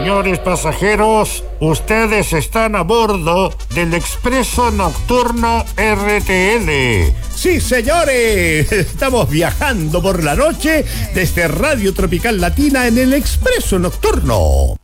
Señores pasajeros, ustedes están a bordo del Expreso Nocturno RTL. ¡Sí, señores! Estamos viajando por la noche desde Radio Tropical Latina en el Expreso Nocturno.